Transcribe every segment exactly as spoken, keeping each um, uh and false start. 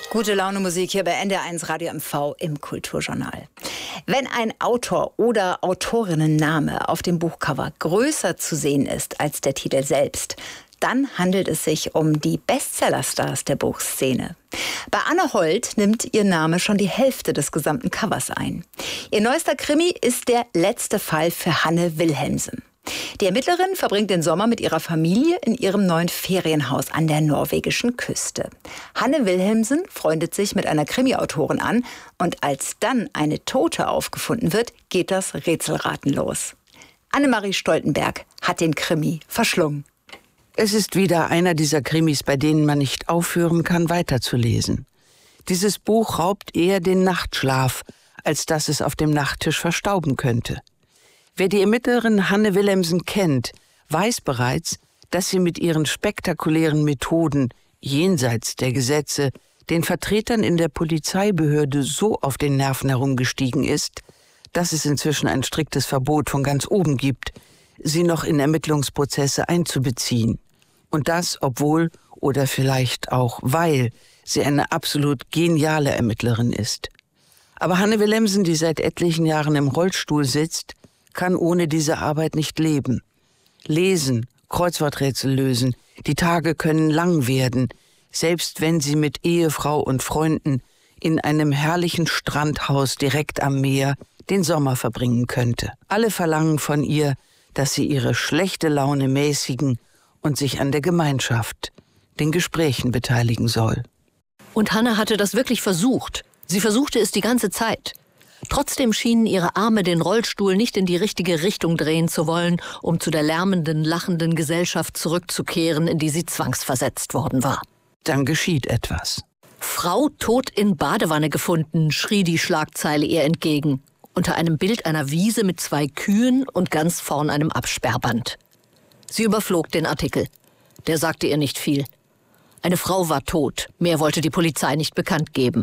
Gute Laune Musik hier bei N D R eins Radio M V im Kulturjournal. Wenn ein Autor oder Autorinnenname auf dem Buchcover größer zu sehen ist als der Titel selbst, dann handelt es sich um die Bestsellerstars der Buchszene. Bei Anne Holt nimmt ihr Name schon die Hälfte des gesamten Covers ein. Ihr neuester Krimi ist der letzte Fall für Hanne Wilhelmsen. Die Ermittlerin verbringt den Sommer mit ihrer Familie in ihrem neuen Ferienhaus an der norwegischen Küste. Hanne Wilhelmsen freundet sich mit einer Krimi-Autorin an und als dann eine Tote aufgefunden wird, geht das Rätselraten los. Annemarie Stoltenberg hat den Krimi verschlungen. Es ist wieder einer dieser Krimis, bei denen man nicht aufhören kann, weiterzulesen. Dieses Buch raubt eher den Nachtschlaf, als dass es auf dem Nachttisch verstauben könnte. Wer die Ermittlerin Hanne Wilhelmsen kennt, weiß bereits, dass sie mit ihren spektakulären Methoden jenseits der Gesetze den Vertretern in der Polizeibehörde so auf den Nerven herumgestiegen ist, dass es inzwischen ein striktes Verbot von ganz oben gibt, sie noch in Ermittlungsprozesse einzubeziehen. Und das, obwohl oder vielleicht auch weil sie eine absolut geniale Ermittlerin ist. Aber Hanne Wilhelmsen, die seit etlichen Jahren im Rollstuhl sitzt, kann ohne diese Arbeit nicht leben. Lesen, Kreuzworträtsel lösen, die Tage können lang werden, selbst wenn sie mit Ehefrau und Freunden in einem herrlichen Strandhaus direkt am Meer den Sommer verbringen könnte. Alle verlangen von ihr, dass sie ihre schlechte Laune mäßigen und sich an der Gemeinschaft, den Gesprächen beteiligen soll. Und Hanne hatte das wirklich versucht. Sie versuchte es die ganze Zeit. Trotzdem schienen ihre Arme den Rollstuhl nicht in die richtige Richtung drehen zu wollen, um zu der lärmenden, lachenden Gesellschaft zurückzukehren, in die sie zwangsversetzt worden war. Dann geschieht etwas. Frau tot in Badewanne gefunden, schrie die Schlagzeile ihr entgegen. Unter einem Bild einer Wiese mit zwei Kühen und ganz vorn einem Absperrband. Sie überflog den Artikel. Der sagte ihr nicht viel. Eine Frau war tot. Mehr wollte die Polizei nicht bekannt geben.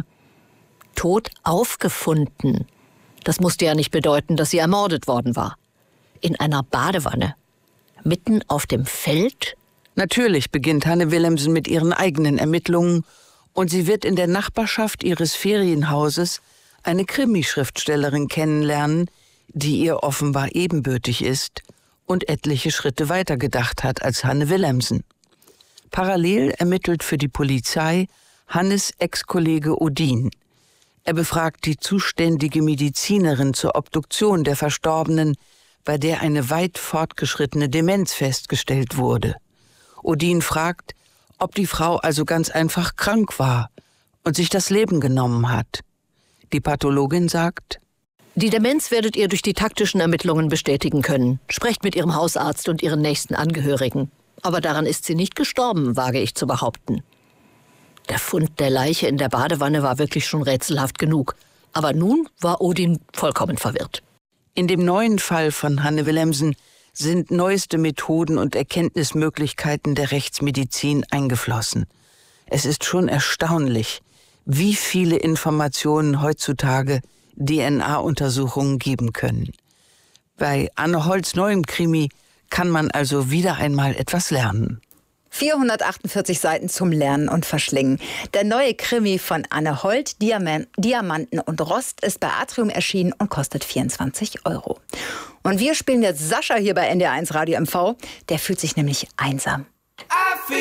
Tot aufgefunden. Das musste ja nicht bedeuten, dass sie ermordet worden war. In einer Badewanne. Mitten auf dem Feld? Natürlich beginnt Hanne Wilhelmsen mit ihren eigenen Ermittlungen und sie wird in der Nachbarschaft ihres Ferienhauses eine Krimischriftstellerin kennenlernen, die ihr offenbar ebenbürtig ist und etliche Schritte weiter gedacht hat als Hanne Wilhelmsen. Parallel ermittelt für die Polizei Hannes Ex-Kollege Odin. Er befragt die zuständige Medizinerin zur Obduktion der Verstorbenen, bei der eine weit fortgeschrittene Demenz festgestellt wurde. Odin fragt, ob die Frau also ganz einfach krank war und sich das Leben genommen hat. Die Pathologin sagt: Die Demenz werdet ihr durch die taktischen Ermittlungen bestätigen können. Sprecht mit ihrem Hausarzt und ihren nächsten Angehörigen. Aber daran ist sie nicht gestorben, wage ich zu behaupten. Der Fund der Leiche in der Badewanne war wirklich schon rätselhaft genug. Aber nun war Odin vollkommen verwirrt. In dem neuen Fall von Hanne Wilhelmsen sind neueste Methoden und Erkenntnismöglichkeiten der Rechtsmedizin eingeflossen. Es ist schon erstaunlich, wie viele Informationen heutzutage D N A-Untersuchungen geben können. Bei Anne Holts neuem Krimi kann man also wieder einmal etwas lernen. vierhundertachtundvierzig Seiten zum Lernen und Verschlingen. Der neue Krimi von Anne Holt, Diamant, Diamanten und Rost, ist bei Atrium erschienen und kostet vierundzwanzig Euro. Und wir spielen jetzt Sascha hier bei N D R eins Radio M V. Der fühlt sich nämlich einsam.